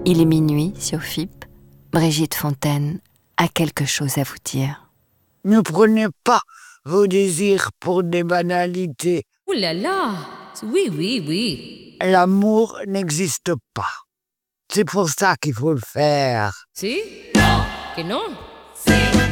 Il est minuit sur FIP. Brigitte Fontaine a quelque chose à vous dire. Ne prenez pas vos désirs pour des banalités. Ouh là là! Oui. L'amour n'existe pas. C'est pour ça qu'il faut le faire. Si? Que non?